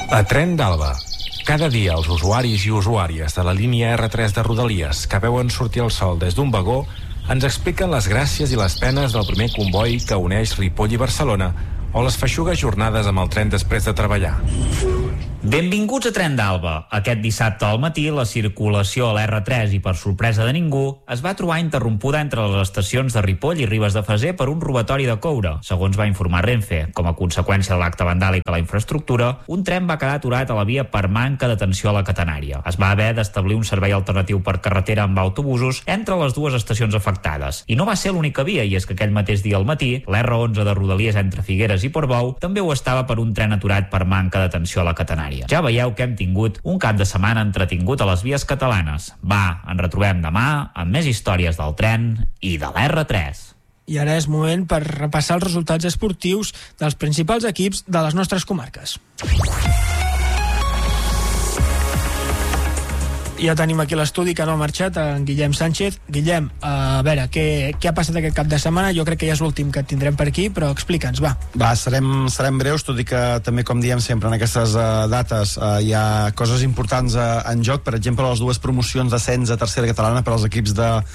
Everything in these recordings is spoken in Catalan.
A Tren d'Alba. Cada dia els usuaris i usuàries de la línia R3 de Rodalies que veuen sortir el sol des d'un vagó ens expliquen les gràcies i les penes del primer comboi que uneix Ripoll i Barcelona o les feixugues jornades amb el tren després de treballar. Benvinguts a Tren d'Alba. Aquest dissabte al matí la circulació a l'R3 i per sorpresa de ningú es va trobar interrompuda entre les estacions de Ripoll i Ribes de Freser per un robatori de coure, segons va informar Renfe. Com a conseqüència de l'acte vandàlic a la infraestructura, un tren va quedar aturat a la via per manca d'atenció a la catenària. Es va haver d'establir un servei alternatiu per carretera amb autobusos entre les dues estacions afectades. I no va ser l'única via, i és que aquell mateix dia al matí, l'R11 de Rodalies entre Figueres i Portbou també ho estava per un tren aturat per manca d'atenció a la catenària. Ja veieu que hem tingut un cap de setmana entretingut a les vies catalanes. Va, ens retrobem demà amb més històries del tren i de l'R3. I ara és moment per repassar els resultats esportius dels principals equips de les nostres comarques. Ja tenim aquí l'estudi que no ha marxat, en Guillem Sánchez. Guillem, a veure, què ha passat aquest cap de setmana? Jo crec que ja és l'últim que et tindrem per aquí, però explica'ns, va. Va, serem breus, tot i que també, com diem sempre, en aquestes dates hi ha coses importants en joc. Per exemple, les dues promocions d'ascens a tercera catalana per als equips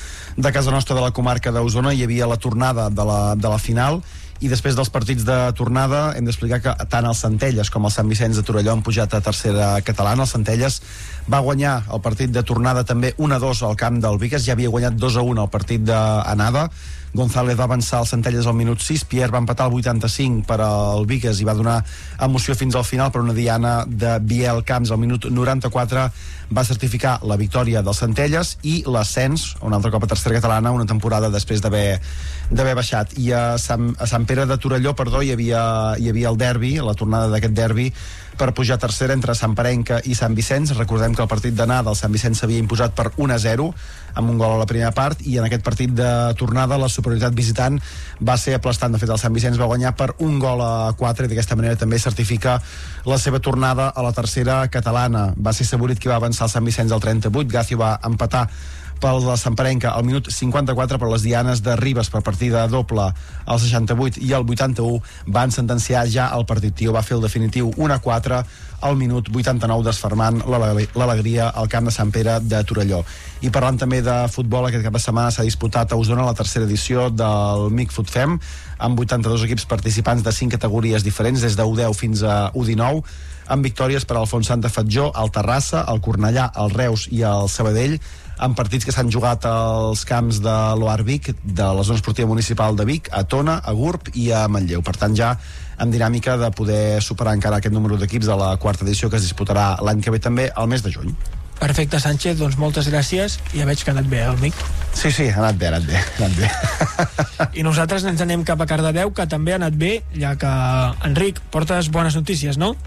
de casa nostra de la comarca d'Osona. Hi havia la tornada de la final, i després dels partits de tornada hem d'explicar que tant el Centelles com el Sant Vicenç de Torelló han pujat a tercera catalana. El Centelles va guanyar el partit de tornada també 1-2 al camp del Bigues, ja havia guanyat 2-1 el partit d'anada. González va avançar al Centelles al minut 6, Pierre va empatar al 85 per al Bigues i va donar emoció fins al final, però una diana de Biel Camps al minut 94 va certificar la victòria del Centelles i l'ascens, un altre cop a tercera catalana, una temporada després d'haver baixat. I a Sant Pere de Torelló, hi havia el derbi, la tornada d'aquest derbi per pujar a tercera entre Sant Parenca i Sant Vicenç. Recordem que el partit d'anada el Sant Vicenç s'havia imposat per 1-0 amb un gol a la primera part, i en aquest partit de tornada la superioritat visitant va ser aplastant. De fet, el Sant Vicenç va guanyar per 1-4 i d'aquesta manera també certifica la seva tornada a la tercera catalana. Va ser Saborit qui va avançar el Sant Vicenç al 38, Gacio va empatar pel de Sant Parenca al minut 54, però les dianes de Ribes per partida doble al 68 i al 81 van sentenciar ja el partit. Tio va fer el definitiu 1-4 al minut 89, desfermant l'alegria al camp de Sant Pere de Torelló. I parlant també de futbol, aquest cap de setmana s'ha disputat a Osona la tercera edició del MIC FutFem, amb 82 equips participants de 5 categories diferents, des de U10 fins a U19, amb victòries per al Fontsanta Fatjó, el Terrassa, el Cornellà, el Reus i el Sabadell, amb partits que s'han jugat als camps de l'Oar Vic, de la zona esportiva municipal de Vic, a Tona, a Gurb i a Manlleu. Per tant, ja en dinàmica de poder superar encara aquest número d'equips de la quarta edició, que es disputarà l'any que ve també, al mes de juny. Perfecte, Sánchez, doncs moltes gràcies. Ja veig que ha anat bé el MIC. Sí, ha anat bé. I nosaltres ens anem cap a Cardedeu, que també ha anat bé, ja que, Enric, portes bones notícies, no?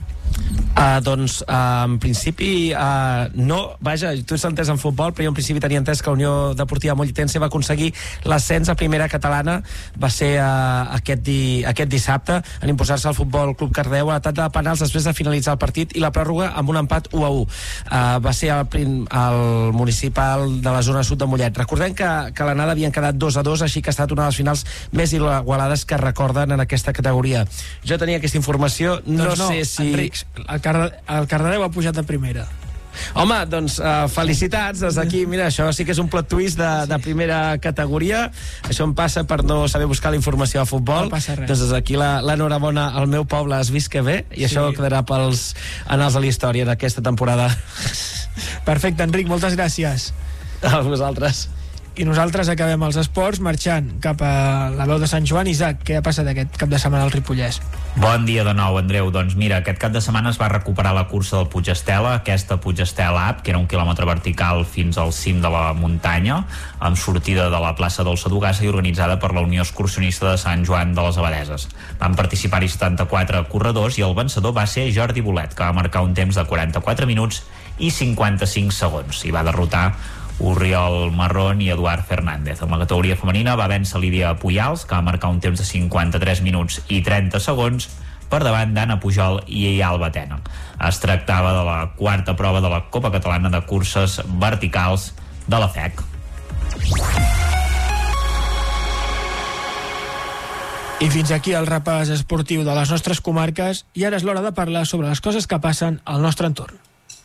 En principi no, vaja, tu ets entès en futbol, però jo en principi tenia entès que la Unió Deportiva Mollitense va aconseguir l'ascens a primera catalana. Va ser aquest dissabte en imposar-se al Futbol Club Cardedeu a la tanda de penals després de finalitzar el partit i la pròrroga amb un empat 1-1. Va ser el municipal de la zona sud de Mollet. Recordem que l'anada havien quedat 2-2, així que ha estat una de les finals més igualades que recorden en aquesta categoria. Jo tenia aquesta informació, no sé si... Enric, el Cardedeu ha pujat a primera. Home, doncs felicitats des d'aquí. Mira, això sí que és un plot twist de primera categoria. Això em passa per no saber buscar la informació de futbol. No passa res. Doncs des d'aquí l'enhorabona al meu poble, has vist que bé, i això quedarà pels anals de la història d'aquesta temporada. Perfecte, Enric, moltes gràcies. A vosaltres. I nosaltres acabem els esports marxant cap a la veu de Sant Joan. Isaac, què ha passat aquest cap de setmana al Ripollès? Bon dia de nou, Andreu. Doncs mira, aquest cap de setmana es va recuperar la cursa del Puig Estela, aquesta Puig Estela Up, que era 1 quilòmetre vertical fins al cim de la muntanya, amb sortida de la plaça Dolça d'Ugassa i organitzada per la Unió Excursionista de Sant Joan de les Abadeses. Van participar-hi 74 corredors i el vencedor va ser Jordi Bolet, que va marcar un temps de 44 minuts i 55 segons i va derrotar Oriol Marrón i Eduard Fernández. En la categoria femenina va vèncer Lídia Pujals, que va marcar un temps de 53 minuts i 30 segons per davant d'Anna Pujol i Alba Tena. Es tractava de la quarta prova de la Copa Catalana de Curses Verticals de la FEC. I fins aquí el repàs esportiu de les nostres comarques i ara és l'hora de parlar sobre les coses que passen al nostre entorn.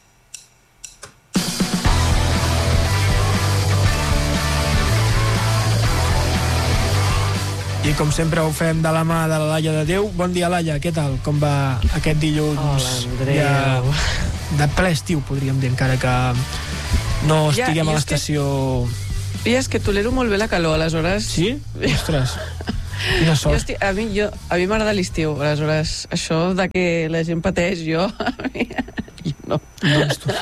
I com sempre ho fem de la mà de la Laia de Déu. Bon dia, Laia, què tal? Com va aquest dilluns? Hola, Andreu. De ple estiu, podríem dir, encara que no estiguem a l'estació... I és que tolero molt bé la calor, aleshores... Sí? Ostres, quina sort. A mi m'agrada l'estiu, aleshores, això de que la gent pateix, jo no. Doncs tu.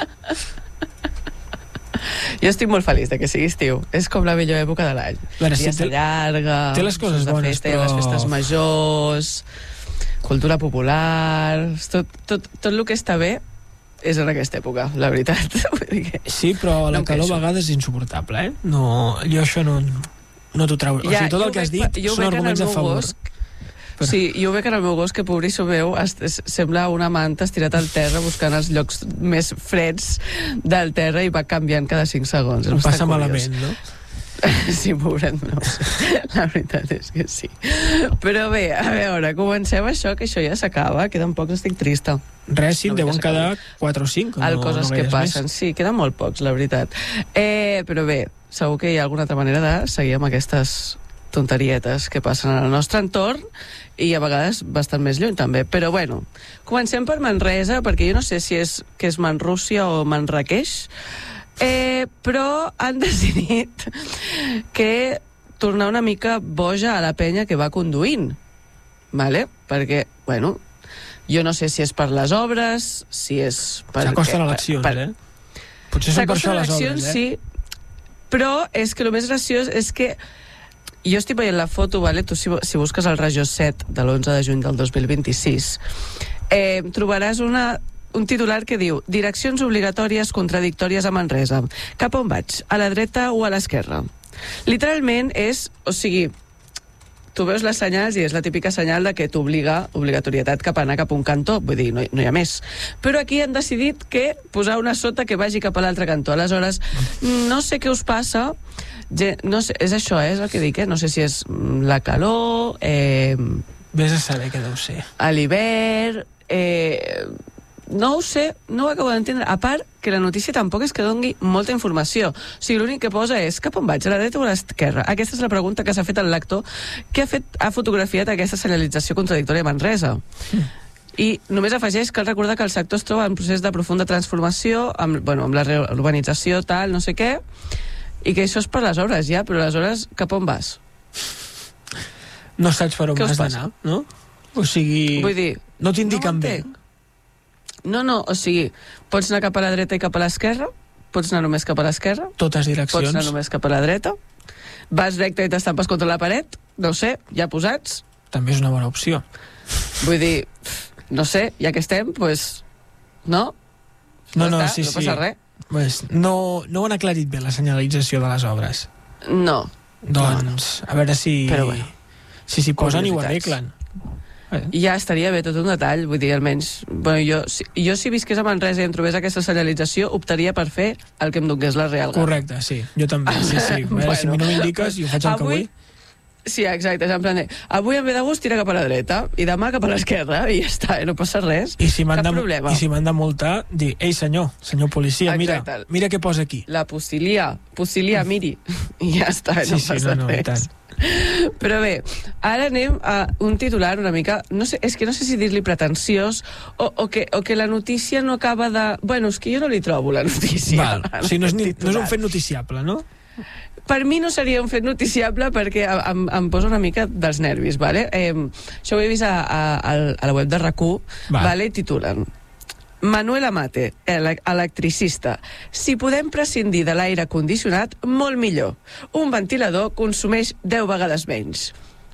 Jo estic molt feliç de que sigui estiu. És com la millor època de l'any. Ja s'allarga, té les coses bones, festa, però... les festes majors, cultura popular... Tot el que està bé és en aquesta època, la veritat. Sí, però la calor a vegades és insuportable, eh? No, jo això no t'ho treu. O sigui, tot el que has dit són arguments a favor. Sí, jo veig en el meu gos que, pobrisso meu, sembla una manta estirat al terra buscant els llocs més freds del terra i va canviant cada 5 segons. Ho passa malament, no? Sí, pobret, no. La veritat és que sí. Però bé, a veure, comencem això, que això ja s'acaba, queden pocs, estic trista. Res, sí, deuen quedar 4 o 5. Coses que passen, sí, queden molt pocs, la veritat. Però bé, segur que hi ha alguna altra manera de seguir amb aquestes tonterietes que passen al nostre entorn i a vegades bastant més lluny també, però bueno, comencem per Manresa, perquè jo no sé si és Manrússia o Manraqueix, però han decidit que tornar una mica boja a la penya que va conduint, vale? Perquè, bueno, jo no sé si és per les obres, si és per... S'acosten eleccions, Potser són per això les obres, sí, però és que el més graciós és que jo estic veient la foto, vale? Tu si busques el Regió 7 de l'11 de juny del 2026, trobaràs un titular que diu: direccions obligatòries contradictòries a Manresa. Cap on vaig? A la dreta o a l'esquerra? Literalment és, o sigui, tu veus les senyals i és la típica senyal de que t'obliga, obligatorietat cap a anar cap a un cantó, vull dir, no hi ha més. Però aquí han decidit que posar una sota que vagi cap a l'altre cantó. Aleshores, no sé què us passa, no sé, és això, és el que dic, no sé si és la calor, vés a saber què deu ser. A l'hivern, no ho sé, no ho acabo d'entendre. A part que la notícia tampoc és que doni molta informació. O sigui, l'únic que posa és cap on vaig, a la dreta o a l'esquerra? Aquesta és la pregunta que s'ha fet el lector que ha fotografiat aquesta senyalització contradictòria a Manresa. I només afegeix, cal recordar que el sector es troba en procés de profunda transformació, amb la reurbanització, tal, no sé què, i que això és per les obres ja, però aleshores cap on vas? No saps per on has d'anar, no? O sigui, vull dir, no t'indiquen bé. No, o sigui, pots anar cap a la dreta i cap a l'esquerra, pots anar només cap a l'esquerra, totes direccions, pots anar només cap a la dreta, vas recte i t'estampes contra la paret, no sé, ja posats. També és una bona opció. Vull dir, no sé, ja que estem, doncs, no? No passa res. Pues no ho han aclarit bé, la senyalització de les obres. No. Doncs, a veure si s'hi posen i ho arreglen. Ja estaria bé tot un detall, vull dir, almenys... Bueno, jo si visqués a Manresa i em trobés aquesta senyalització, optaria per fer el que em donés la Real Gana. Correcte, sí, jo també, sí. A veure, si no m'indiques, jo faig el que vull. Sí, exacte, és en plan de, avui en ve de gust tira cap a la dreta i demà cap a l'esquerra i ja està, no passa res, cap problema. I si m'han de multar, dir, ei senyor policia, mira què posa aquí. La posilia, miri, i ja està, no passa res. Però bé, ara anem a un titular una mica, no sé si dir-li pretensiós o que la notícia no acaba de... Bueno, és que jo no li trobo la notícia. O sigui, no és un fet noticiable, no? Per mi no seria un fet noticiable perquè em posa una mica dels nervis, vale? Això ho he vist a la web de RAC1, vale? I titulen: Manuel Amate, electricista. Si podem prescindir de l'aire condicionat, molt millor. Un ventilador consumeix 10 vegades menys.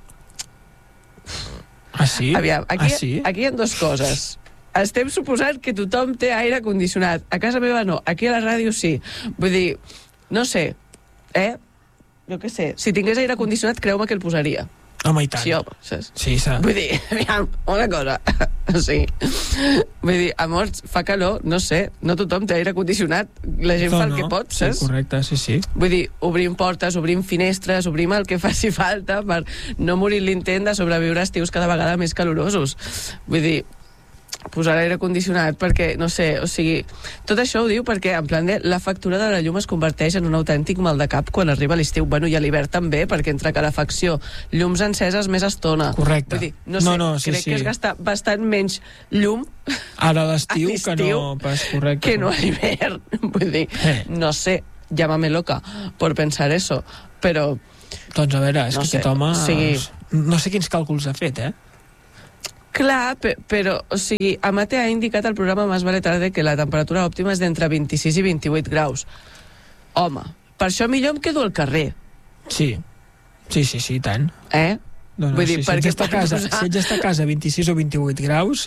Ah, sí? Aviam, aquí hi ha dues coses. Estem suposant que tothom té aire condicionat. A casa meva no, aquí a la ràdio sí. Vull dir, no sé, jo què sé, si tingués aire condicionat, creu-me que el posaria. Home, i tant. Sí, home, saps? Sí, vull dir, aviam, una cosa. Sí. Vull dir, amors, fa calor, no sé, no tothom té aire condicionat, la gent fa el que pot, saps? Sí, correcte, sí. Vull dir, obrim portes, obrim finestres, obrim el que faci falta per no morir l'intent de sobreviure a estius cada vegada més calorosos. Vull dir, posar l'aire condicionat perquè, no sé, o sigui, tot això ho diu perquè, en plan, la factura de la llum es converteix en un autèntic mal de cap quan arriba l'estiu, bueno, i a l'hivern també, perquè entre calefacció, llums enceses més estona. Correcte. Vull dir, no sé, crec que es gasta bastant menys llum ara a l'estiu que no pas, correcte, que no a l'hivern. Vull dir, no sé, llámame loca por pensar eso, però... Doncs a veure, és no que sé, aquest home... o sigui... No sé quins càlculs ha fet, Clar, però, o sigui, Amate ha indicat al programa Más vale tarde que la temperatura òptima és d'entre 26 i 28 graus. Home, per això millor em quedo al carrer. Sí, tant. Vull dir, si ets a casa a 26 o 28 graus...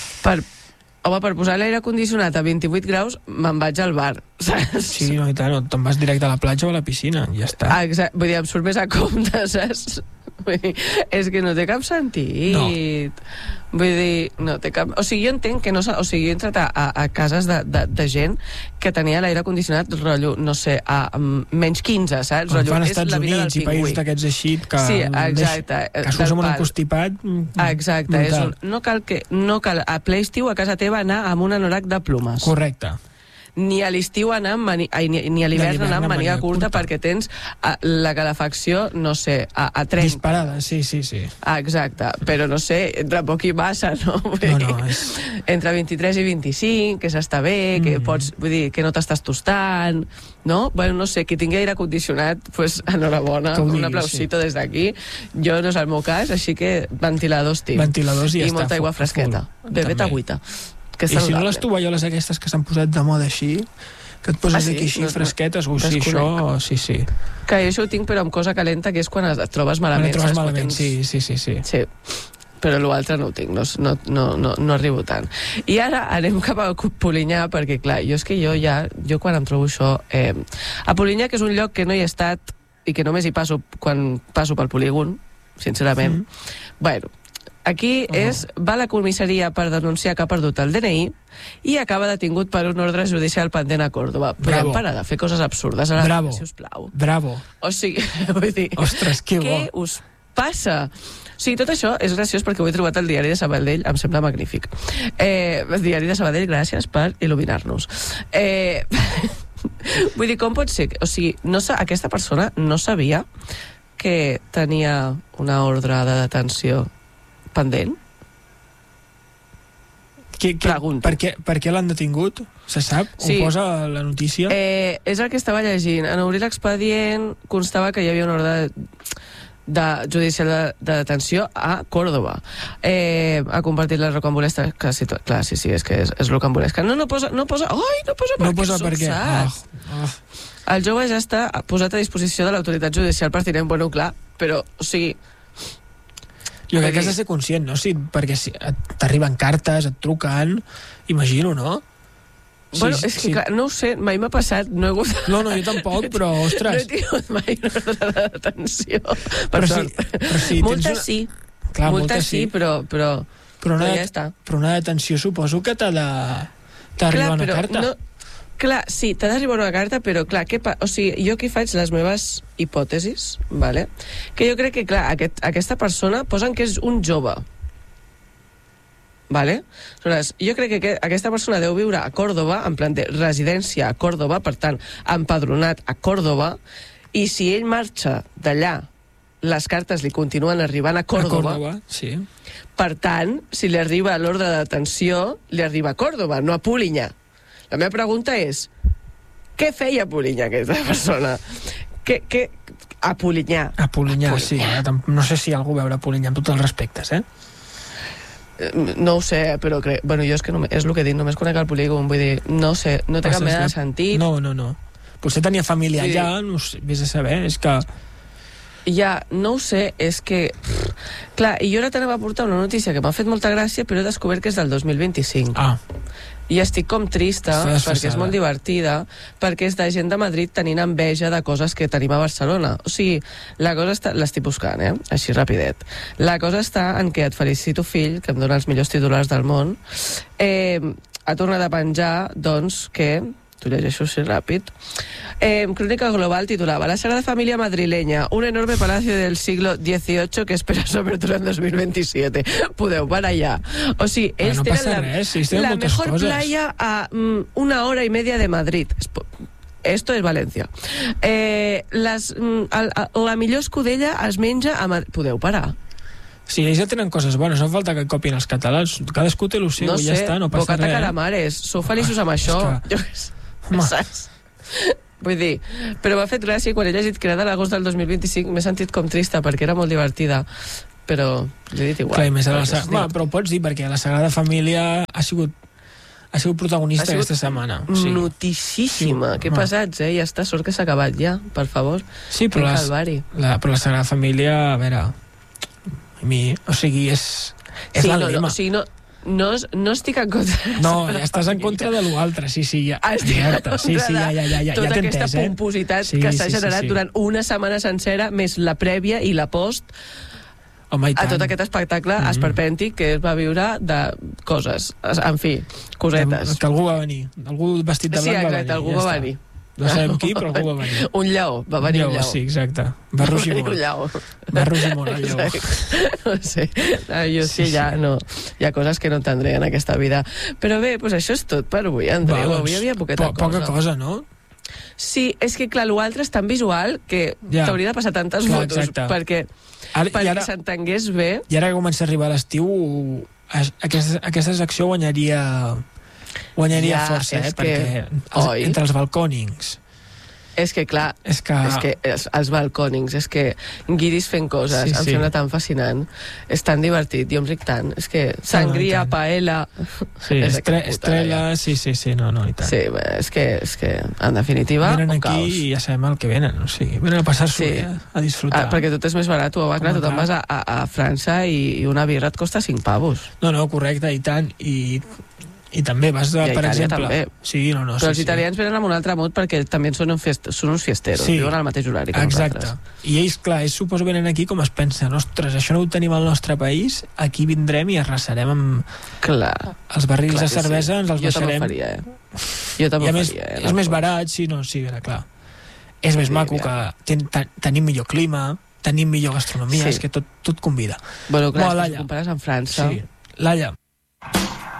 Per posar l'aire condicionat a 28 graus me'n vaig al bar, saps? Sí, no, i tant, te'n vas directe a la platja o a la piscina, ja està. Exacte, vull dir, em surt més a compte, saps? Vull dir, és que no té cap sentit. No. Vull dir, no té cap... O sigui, jo entenc que no... O sigui, jo he entrat a cases de gent que tenia l'aire condicionat, rotllo, no sé, a menys 15, saps? Rotllo, fan als Estats Units i països d'aquests així que... Sí, exacte. Que surts amb un encostipat... Exacte, no cal a ple estiu a casa teva anar amb un anorac de plomes. Correcte. Ni a l'estiu anar amb ni a l'hivern anar amb màniga curta perquè tens la calefacció, no sé, a 30. Disparada, sí. Exacte, però no sé, entre poc i massa, no? És... Entre 23 i 25, que s'està bé, que pots, vull dir, que no t'estàs tostant, no? Bueno, no sé, qui tingui aire condicionat, pues enhorabona, un aplausito des d'aquí. Jo no és el meu cas, així que ventiladors tinc. Ventiladors i molta aigua fresqueta. Bebeta agüita. I si no les tovalloles aquestes que s'han posat de moda així, que et poses aquí així fresquetes, sí. Que jo això ho tinc però amb cosa calenta, que és quan et trobes malament. Quan et trobes malament, sí. Però l'altre no ho tinc, no arribo tant. I ara anem cap a Polinyà, perquè clar, jo quan em trobo això... a Polinyà, que és un lloc que no hi he estat i que només hi passo quan passo pel polígon, sincerament, bueno... Aquí va a la comissaria per denunciar que ha perdut el DNI i acaba detingut per un ordre judicial pendent a Córdoba. Podem parar de fer coses absurdes a la ràdio, sisplau. Bravo. O sigui, vull dir... Ostres, que bo. Què us passa? O sigui, tot això és graciós perquè ho he trobat al diari de Sabadell, em sembla magnífic. El diari de Sabadell, gràcies per il·luminar-nos. Vull dir, com pot ser? O sigui, aquesta persona no sabia que tenia una ordre de detenció pendent? Per què l'han detingut? Se sap? Sí. Ho posa la notícia? És el que estava llegint. En obrir l'expedient constava que hi havia una ordre judicial de detenció a Córdoba. Ha compartit la rocambolesca, clar, sí, és que és rocambolesca. No posa per què. El jove ja està posat a disposició de l'autoritat judicial pertinent. Bueno, clar, però, o sigui... Jo crec que has de ser conscient, no? Perquè si t'arriben cartes, et truquen, imagino, no? Bueno, és que clar, no ho sé, mai m'ha passat, no he hagut... No, jo tampoc, però, ostres... No he tingut mai una ordre de detenció, per sort. Moltes sí. Clar, moltes sí, però ja està. Però una detenció suposo que t'ha d'arribar una carta. Clar, sí, t'ha d'arribar una carta, però clar, o sigui, jo aquí faig les meves hipòtesis, vale? Que jo crec que, clar, aquesta persona posen que és un jove, vale? Aleshores, jo crec que aquesta persona deu viure a Córdoba, en plan de residència a Córdoba, per tant, empadronat a Córdoba, i si ell marxa d'allà, les cartes li continuen arribant a Córdoba, sí. Per tant, si li arriba l'ordre de detenció, li arriba a Córdoba, no a Polinyà. La meva pregunta és, què feia a Polinyà aquesta persona? A Polinyà? A Polinyà, sí. No sé si hi ha algú a veure a Polinyà, amb tots els respectes, No ho sé, però bueno, jo és que és el que dic, només conec el polígon, vull dir, no sé, no té cap mena de sentit. No. Potser tenia família allà, no sé, vés a saber, és que... Ja, no ho sé, és que... Clar, i jo ara t'anava a portar una notícia que m'ha fet molta gràcia, però he descobert que és del 2025. i estic com trista perquè és molt divertida, perquè és de gent de Madrid tenint enveja de coses que tenim a Barcelona. O sigui, la cosa està... L'estic buscant, així rapidet. La cosa està en que et felicito, fill, que em dona els millors titulars del món. Ha tornat a penjar, doncs, que... T'ho llegeixo així ràpid. Crónica Global titulava La Sagrada Familia Madrileña, un enorme palacio del siglo XVIII que espera su apertura en 2027. Podeu parar allà. O sigui, ells no tenen la mejor playa a 1 hora y media de Madrid. Esto es València. La millor escudella es menja a Madrid. Podeu parar. Sí, ells ja tenen coses bones, no falta que copien els catalans. Cadascú té el seu i ja està, no passa bocata res. Calamares, sou feliços amb això. Saps? Vull dir, però m'ha fet gràcia quan he llegit creada l'agost del 2025, m'he sentit com trista perquè era molt divertida, però l'he dit igual. Clar, més però ho pots dir perquè la Sagrada Família ha sigut protagonista aquesta setmana. Noticíssima. Que pesats, Ja està, sort que s'ha acabat ja, per favor. Sí, però la Sagrada Família, a veure, o sigui, és la lema. O sigui, no estic en contra de ja estàs en contra de l'altre, ja. Ja tota aquesta entès, pompositat que s'ha generat durant una setmana sencera, més la prèvia i la post, a tot aquest espectacle esperpèntic que es va viure de coses, en fi, cosetes. Que algú va venir, algú vestit de blanc va venir. Sí, exacte, algú va venir. No sabem qui, però algú va venir. Un lleó, va venir un lleó. Sí, exacte. Va rugir molt. Va rugir molt el lleó. No sé, jo sí, ja no. Hi ha coses que no entendré en aquesta vida. Però bé, doncs això és tot per avui, Andreu. Avui hi havia poqueta cosa. Poca cosa, no? Sí, és que clar, l'altre és tan visual que t'hauria de passar tantes fotos perquè s'entengués bé. I ara que comença a arribar l'estiu, aquesta secció guanyaria força, perquè entre els balcònings és que clar, els balcònings, és que guiris fent coses, em sembla tan fascinant, és tan divertit, jo em ric tant, és que sangria, paella, estrella, sí, no, i tant. Sí, és que en definitiva venen aquí i ja sabem el que venen, o sigui, venen a passar-s'ho bé, a disfrutar. Perquè tot és més barat, clar, tu te'n vas a França i una birra et costa 5 pavos. No, correcte, i tant, i també vas, per exemple... També. Sí, no, però els italians venen amb un altre mod perquè també són uns fiesteros, viuen al mateix horari que nosaltres. I ells, clar, suposo venen aquí com es pensen, ostres, això no ho tenim al nostre país, aquí vindrem i arrasarem amb els barrils de cervesa, ens els baixarem. Jo també ho faria, És més barat, clar. És més maco que tenim millor clima, tenim millor gastronomia, és que tot convida. Bueno, clar, si compares amb França... Laia,